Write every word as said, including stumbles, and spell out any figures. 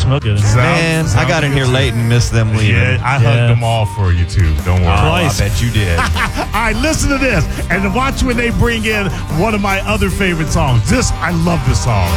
smell good. Sound- Man, sound I got in good here too. late and missed them leaving. Yeah, I Yeah. hugged them all for you too. Don't worry. Oh, I Twice. bet you did. All right, listen to this and watch when they bring in one of my other favorite songs. This, I love this song.